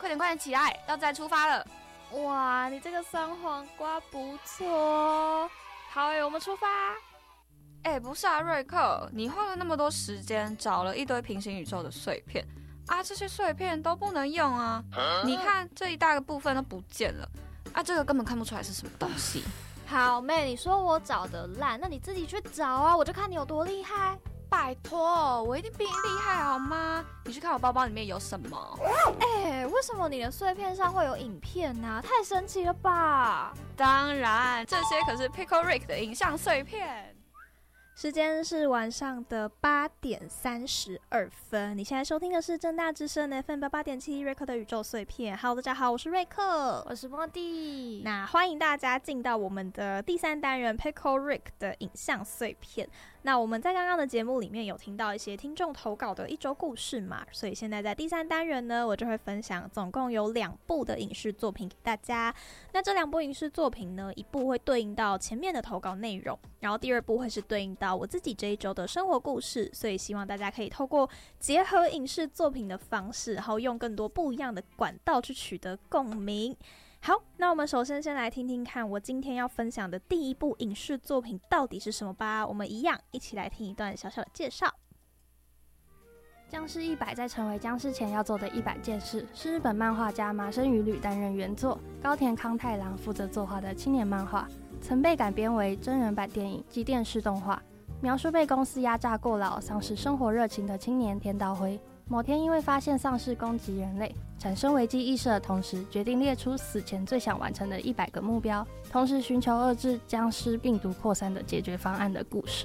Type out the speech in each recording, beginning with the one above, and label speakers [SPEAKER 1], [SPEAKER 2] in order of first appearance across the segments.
[SPEAKER 1] 快点起来，要再出发了。
[SPEAKER 2] 哇，你这个酸黄瓜不错。好我们出发。
[SPEAKER 1] 不是啊，瑞克，你花了那么多时间找了一堆平行宇宙的碎片啊，这些碎片都不能用啊。你看这一大个部分都不见了啊，这个根本看不出来是什么东西。
[SPEAKER 2] 好妹，你说我找的烂，那你自己去找啊，我就看你有多厉害。
[SPEAKER 1] 拜托，我一定比你厉害好吗？你去看我包包里面有什么。
[SPEAKER 2] 为什么你的碎片上会有影片啊？太神奇了吧。
[SPEAKER 1] 当然，这些可是 Pickle Rick 的影像碎片。
[SPEAKER 2] 时间是晚上的8点32分，你现在收听的是政大之声 FM88.7 瑞克的宇宙碎片。Hello， 大家好，我是瑞克，
[SPEAKER 3] 我是莫蒂。
[SPEAKER 2] 那欢迎大家进到我们的第3单元 Pickle Rick 的影像碎片。那我们在刚刚的节目里面有听到一些听众投稿的一周故事嘛，所以现在在第3单元呢，我就会分享总共有2部的影视作品给大家。那这2部影视作品呢，一部会对应到前面的投稿内容，然后第2部会是对应到我自己这一周的生活故事，所以希望大家可以透过结合影视作品的方式，然后用更多不一样的管道去取得共鸣。好，那我们首先先来听听看我今天要分享的第1部影视作品到底是什么吧。我们一样一起来听一段小小的介绍。
[SPEAKER 3] 僵尸100在成为僵尸前要做的100件事，是日本漫画家麻生羽吕担任原作，高田康太郎负责作画的青年漫画，曾被改编为真人版电影及电视动画，描述被公司压榨过劳、丧失生活热情的青年田岛辉。某天因为发现丧尸攻击人类，产生危机意识的同时，决定列出死前最想完成的100个目标，同时寻求遏制僵尸病毒扩散的解决方案的故事。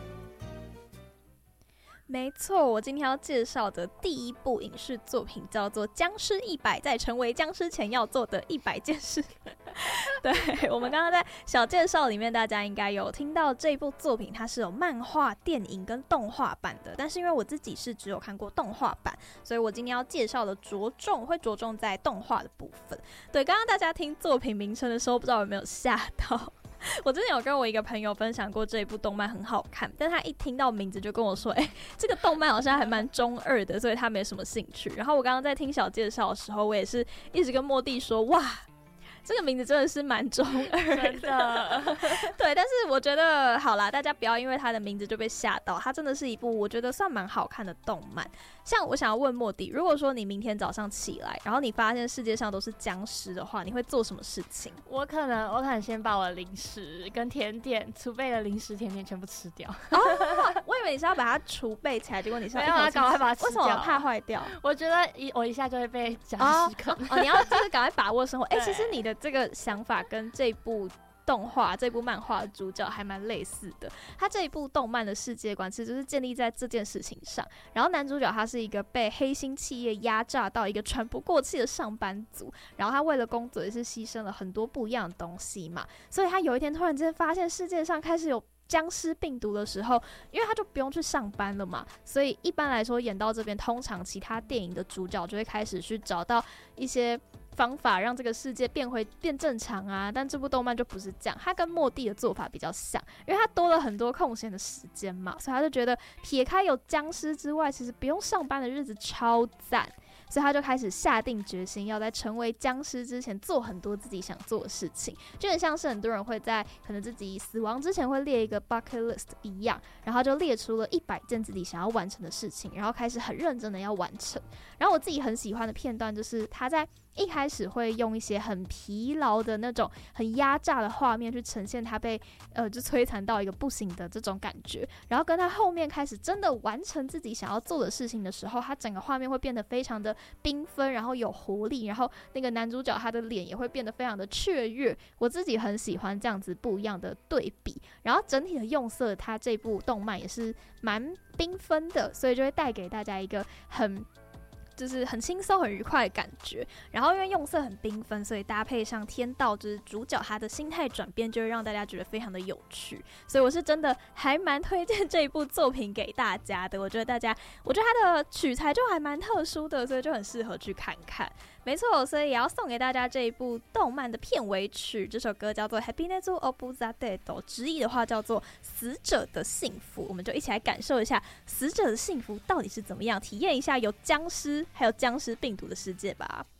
[SPEAKER 2] 没错，我今天要介绍的第1部影视作品叫做《僵尸100在成为僵尸前要做的100件事》。对，我们刚刚在小介绍里面，大家应该有听到这部作品，它是有漫画、电影跟动画版的。但是因为我自己是只有看过动画版，所以我今天要介绍的会着重在动画的部分。对，刚刚大家听作品名称的时候，不知道有没有吓到？我之前有跟我一个朋友分享过这一部动漫很好看，但他一听到名字就跟我说这个动漫好像还蛮中二的，所以他没什么兴趣。然后我刚刚在听小介绍的时候，我也是一直跟莫蒂说，哇，这个名字真的是蛮中二的，
[SPEAKER 3] 真的
[SPEAKER 2] 对，但是我觉得好啦，大家不要因为他的名字就被吓到，它真的是一部我觉得算蛮好看的动漫。像我想要问莫迪，如果说你明天早上起来，然后你发现世界上都是僵尸的话，你会做什么事情？
[SPEAKER 3] 我可能先把我的零食跟甜点储备的零食甜点全部吃掉。
[SPEAKER 2] 我以为你是要把它储备起来，结果你是要
[SPEAKER 3] 没有啊，赶快把它吃掉。
[SPEAKER 2] 为什么怕坏掉？
[SPEAKER 3] 我觉得我一下就会被僵尸啃。
[SPEAKER 2] 你要就是赶快把握生活。其实你的这个想法跟这部动画、这部漫画的主角还蛮类似的。他这一部动漫的世界观其实就是建立在这件事情上。然后男主角他是一个被黑心企业压榨到一个喘不过气的上班族，然后他为了工作也是牺牲了很多不一样的东西嘛。所以他有一天突然间发现世界上开始有僵尸病毒的时候，因为他就不用去上班了嘛，所以一般来说演到这边，通常其他电影的主角就会开始去找到一些方法让这个世界变正常啊，但这部动漫就不是这样，他跟末地的做法比较像，因为他多了很多空闲的时间嘛，所以他就觉得撇开有僵尸之外，其实不用上班的日子超赞，所以他就开始下定决心要在成为僵尸之前做很多自己想做的事情，就很像是很多人会在可能自己死亡之前会列一个 bucket list 一样，然后就列出了100件自己想要完成的事情，然后开始很认真的要完成。然后我自己很喜欢的片段就是他在一开始会用一些很疲劳的那种很压榨的画面去呈现他被就摧残到一个不行的这种感觉，然后跟他后面开始真的完成自己想要做的事情的时候，他整个画面会变得非常的缤纷，然后有活力，然后那个男主角他的脸也会变得非常的雀跃，我自己很喜欢这样子不一样的对比，然后整体的用色他这部动漫也是蛮缤纷的，所以就会带给大家一个就是很轻松很愉快的感觉，然后因为用色很缤纷，所以搭配上天道就是主角他的心态转变，就会让大家觉得非常的有趣，所以我是真的还蛮推荐这一部作品给大家的。我觉得它的取材就还蛮特殊的，所以就很适合去看看。没错，所以也要送给大家这一部动漫的片尾曲，这首歌叫做 Happiness of the Dead， 直译的话叫做死者的幸福。我们就一起来感受一下死者的幸福到底是怎么样，体验一下有僵尸还有僵尸病毒的世界吧。